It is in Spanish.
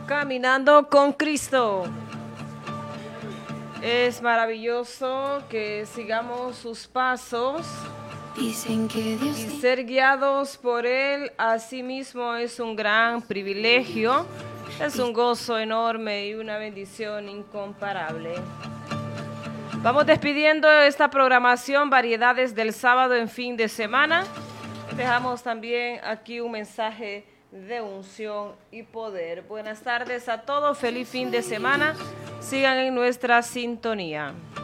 Caminando con Cristo. Es maravilloso que sigamos sus pasos y ser guiados por Él. Asimismo es un gran privilegio, es un gozo enorme y una bendición incomparable. Vamos despidiendo esta programación, variedades del sábado en fin de semana. Dejamos también aquí un mensaje de unción y poder. Buenas tardes a todos, feliz fin de semana. Sigan en nuestra sintonía.